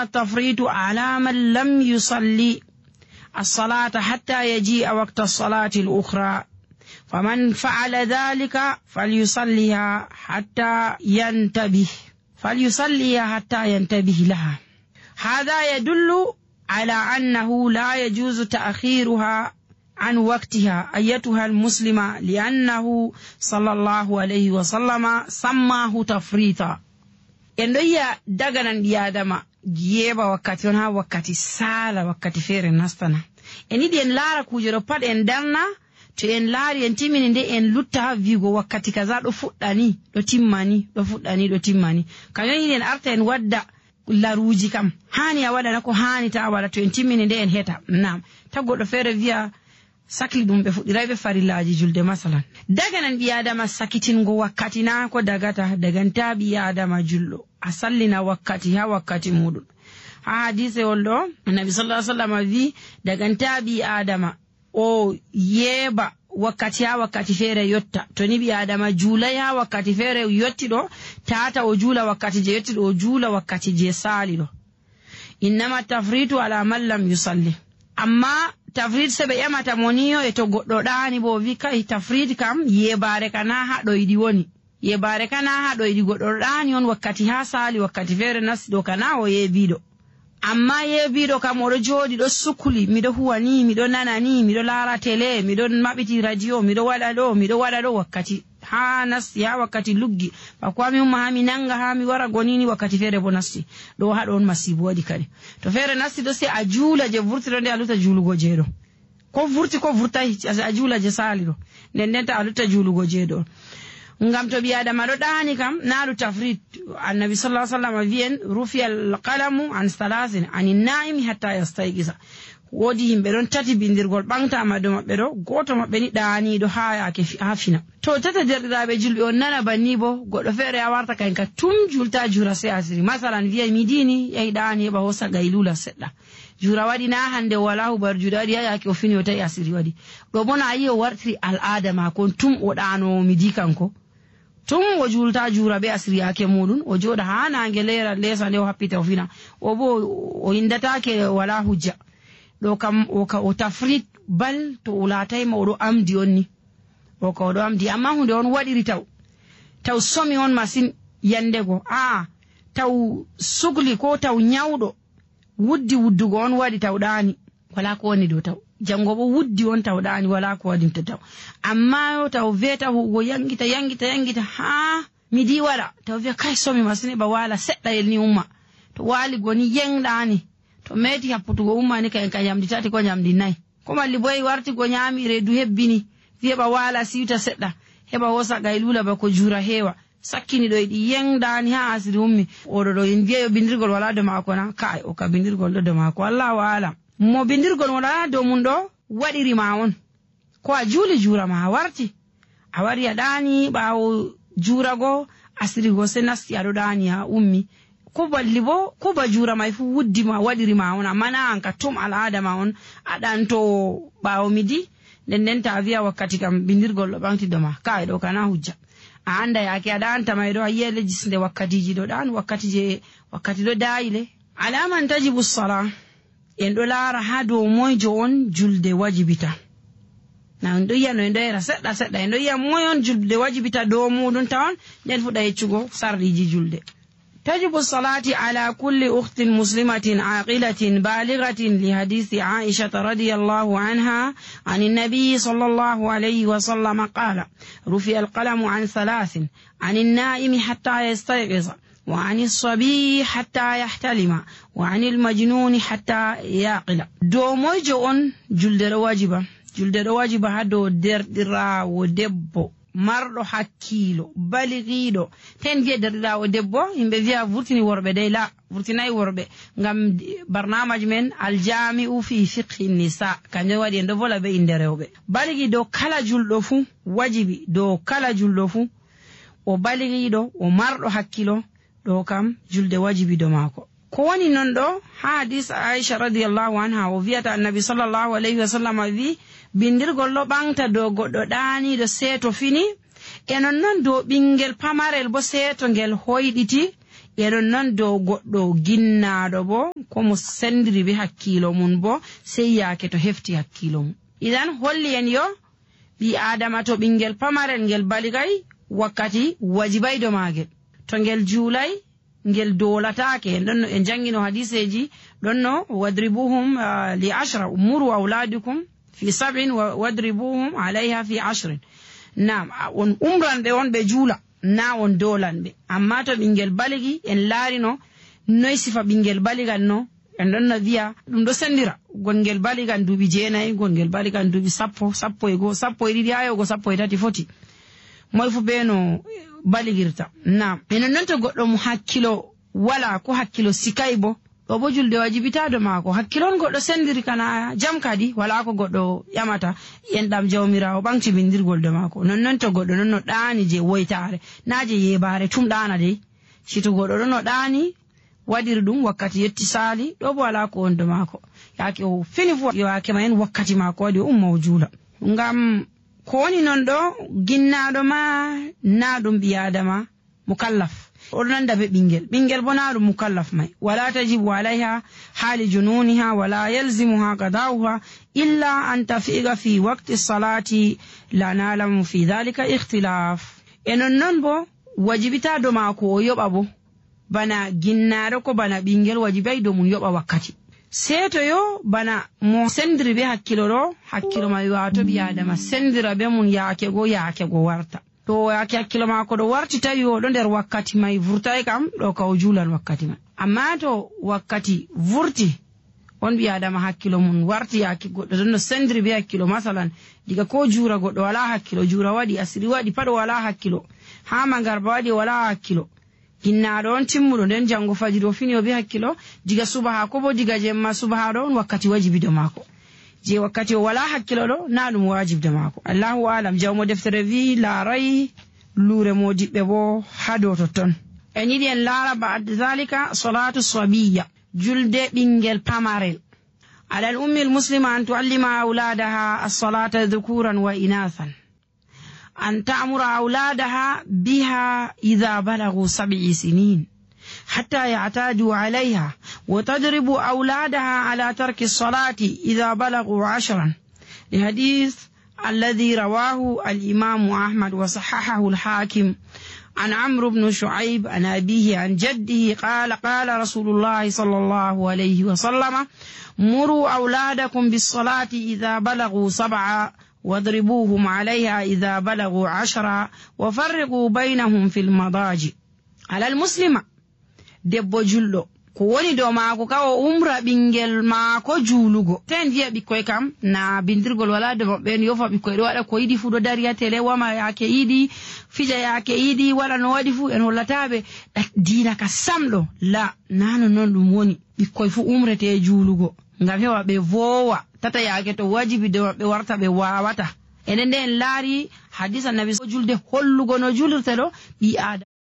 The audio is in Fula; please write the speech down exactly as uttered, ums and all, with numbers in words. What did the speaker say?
التفريط على من لم يصلي الصلاة حتى يجيء وقت الصلاة الأخرى، فمن فعل ذلك فليصليها حتى ينتبه فليصليها حتى ينتبه لها. هذا يدل على أنه لا يجوز تأخيرها عن وقتها أيتها المسلمة، لأنه صلى الله عليه وسلم سماه تفريطا. endo yiya daganan ɗiyadama jeeba wakkati on ha wakkati sala wakkati feere nastana en yiɗi en laara kuje ɗo pat en darna, to en laari en timmini nde en lutta ha wiigo wakkati kaza ɗo fuɗɗani ɗo timmani ɗo fuɗɗani ɗo timmani. kañum yiɗi en arta en wadda laruji kam hani a waɗana ko hani ta a waɗa, to en timmini nde en heta nam ta goɗɗo feere wiya sakli ɗum ɓe fuɗɗirayɓe farillaji julde masalan. daganan ɓi adama sakitingo wakkati na ko dagata daganta ɓi adama julɗo a sallina wakkati ha wakkati muɗum. ha hadise wol ɗo annabi sallallahu alaihi wasallam wi daganta ɓi adama o yeeba wakkati ha wakkati feere yotta, to ni ɓi adama juulay ha wakkati feere yotti ɗo tata o juula wakkati je yotti ɗo o juula wakkati je saali ɗo. innama tafritu ala man lam yusalli, amma tafrid se ɓe ƴamata moniyo e to goɗɗo ɗani bo wi kai tafrid kam yebare kana ha ɗoyɗi woni, yebare kana ha ɗoyɗi goɗɗo ɗani on wakkati ha saali wakkati feere nasti ɗo kana o yebiɗo. amma yebiɗo kam oɗo jooɗi ɗo sukuli miɗo huwa ni miɗo nana ni miɗo laara télé miɗo maɓiti radio miɗo waɗa ɗo miɗo waɗa ɗo wakkati ha nasti ha wakkati luggi bako mi umma ha mi nanga ha mi wara gonini wakkati feere bo nasti ɗo haɗo on masibo waɗi kadi to feere nasti ɗo se a juula je vurti ɗo nde a lutta juulugo jeeɗo ko vurti ko vurtai a juula je saali ɗo nden ndenta a lutta juulugo jeeɗo. ngam to ɓi adama ɗo ɗani kam naɗu tafrit. annabi sallallahu alaihi wasallam wiyen rufiya alqalamu an salasin anin naimi hatta yastayqisa. woodi himɓe ɗon tati bindirgol ɓamtama dow maɓɓe ɗo, goto maɓɓe ni ɗaniɗo ha yake ha fina. to tata derɗiraɓe julɓe on nana banni bo goɗɗo feere a warta kayen ka tum julta jura se asiri masalan wiya mi dini yahi ɗani heɓa hosa gaylula seɗɗa jura waɗi na hande wala hubar juuɗe waɗi ha yake o fini o tawi asiri waɗi ɗo bona a yi o wartiri al'ada makon tum o ɗano midi kanko tum o julta jura be asiri yake muɗum o joɗa ha nange lera lesa nde o happita o fina o bo o indatake wala hujja ɗo kam o ka o tafrit bal to o latayma oɗo amdi on ni o ka oɗo amdi amma hunde on waɗiri taw taw somi on masin yandego a taw sugli ko taw nyawɗo wuddi wuddugo on waɗi taw ɗani wala ko woni dow taw jango bo wuddi on taw ɗani wala ko waɗi to taw amma yo taw veta hugo yangita yangita yangita ha midi waɗa taw wiya kay somi masin ba wala seɗɗa yel ni umma to wali goni yengɗani to meti happutugo ummani kayen ka nyamdi tati ko nyamdi nayi ko malli boyi warti go nyami redu hebbini wi'a wala siwta seɗɗa heɓa hosa gaylula ba ko jura hewa sakkini ɗo yiɗi yengɗani ha asiri ummi oɗo ɗo en wiya yo bindirgol wala do mako na kai o ka bindirgol ɗo do mako wallahu alam. mo bindirgol wala do mun ɗo waɗiri ma on ko a juuli jura ma a warti a wari a ɗani ɓawo jurago asiri go se nasti aɗo ɗani ha ummi ko balli bo ko ba jura mai fu wuddi ma waɗiri ma on amma na an ka tum al'ada ma on aɗan to ɓawo midi nden nden ta wiya wakkati kam bindirgol ɗo ɓamti do ma kai ɗo kana hujja a anda yake aɗa anta mai ɗo a yiya lejisnde wakkatiji ɗo ɗan wakkati je wakkati ɗo dayile alaman tajibu sala en ɗo laara ha dow moyjo on julde wajibita na en ɗo yiya no en ɗo yera seɗɗa seɗɗa en ɗo yiya moy on julde wajibita dow muɗum tawan nden fuɗa yeccugo sarɗiji julde. تجب الصلاة على كل أخت مسلمة عاقلة بالغة لحديث عائشة رضي الله عنها عن النبي صلى الله عليه وسلم قال رفع القلم عن ثلاث عن النائم حتى يستيقظ وعن الصبي حتى يحتلم وعن المجنون حتى يعقل. دو موجون جلد الواجبة جلد الواجبة هدو در درا ودبو marɗo hakkilo baligiɗo ten wiye derɗirawo debbo yimɓe wiya vurtini worɓe dey la vurtinayi worɓe ngam barnamaji men aljami'u fi fiqhi nisa kanjum waɗi en ɗo vola be inde rewɓe. baligi dow kala julɗo fu wajibi dow kala julɗo fu o baligiɗo o marɗo hakkilo ɗo kam julde wajibi do mako. ko woni non ɗo ha hadis Aisha radiyallahu anha o wiyata annabi sallallahu alayhi wa sallam wi bindirgol ɗo ɓamta dow goɗɗo ɗaniɗo seeto fini e non non dow ɓingel pamarel bo seeto ngel hoyɗiti e non non dow goɗɗo ginnaɗo bo ko mo sendiri be hakkilo mun bo sey yaake to hefti hakkilo mun. Idan holli en yo bi adama to bingel pamarel ngel baligay wakkati wajibay do magel. To ngel julay ngel dolataake donno en jangino hadiseji donno wadribuhum uh, li ashra umuru auladukum fi sab'in wadribuhum alayha fi ashrin. Naam on umran be on be jula na on dolan be, amma to bingel baligi en larino noy sifa bingel baligan no en donno via dum do sendira gongel baligan dubi jeenay gongel baligan dubi sappo sappo e go sappo e didi ayo go sappo e tati foti moy fu beno baligirta. Naam en non to goddo mu hakkilo wala ko hakkilo sikaybo do bo julde wajibitado mako hakkilon goddo sendiri kana jam kadi wala ko goddo yamata en dam jawmirawo banci bindirgol de mako non non to goddo non no daani je woytare naaje yebare tum daana de sito goddo no daani wadir dum wakkati yetti sali do bo wala ko on de mako yake o fini fu yo yake mayen wakkati mako wadi umma jula ngam ko woni non do ginnaado ma naadum biadama mukallaf ornanda be bingel bingel bonaru mukallaf mai wala tajibu alaiha hali jununiha wala yalzimuha qada'uha illa an tafiga fi waqti salati la na'lamu fi dhalika ikhtilaf. Enon non bo wajibita do mako yoba bo bana ginnaro ko bana bingel wajibai do mun yoba wakkati seto yo bana mo sendiri be hakkilo do hakkilo mai wato bi adama sendira be mun yaake go yaake go warta to yake hakkilo mako do warti tawi o do der wakkati mai vurtay kam do ka o julan wakkati mai. Amma to wakkati vurti on bi adama hakkilo mun warti yake goddo don sendiri be hakkilo masalan diga ko jura goddo wala hakkilo jura wadi asiri wadi pado wala hakkilo ha mangarba wadi wala hakkilo ginnaado on timmudo den jango fajiro fini o be hakkilo diga subaha ko bo diga jemma subaha do on wakkati wajibi do mako je wakkati wala hakkilo do na dum wajib do mako. Allahu alam jawmo deftere vi la ray lure modibbe bo hado to ton en yidi en lara ba'd zalika salatu sabiyya julde bingel pamarel ala al ummi al muslima an tuallima auladaha as-salata dhukuran wa inathan أن تأمر أولادها بها إذا بلغوا سبع سنين حتى يعتادوا عليها وتضرب أولادها على ترك الصلاة إذا بلغوا عشرا لحديث الذي رواه الإمام أحمد وصححه الحاكم عن عمرو بن شعيب عن أبيه عن جده قال قال رسول الله صلى الله عليه وسلم مروا أولادكم بالصلاة إذا بلغوا سبعا واضربوهم عليها إذا بلغوا عشرا وفرقوا بينهم في المضاجع. على المسلمة debbo julɗo ko woni do maako kawo umra bingel maako julugo ten dia bikkoy kam na bindirgol wala de ben yofa bikkoy do wada ko yidi fu do dariya tele wama yake yidi fija yake yidi wala no wadi fu en hollatabe diina ka samdo la nano non dum woni bikkoy fu umrete julugo ngam hewa be vowa tata yake to wajibi de be warta be wawata enen den laari hadisa nabi julde hollugo no julirte do bi ada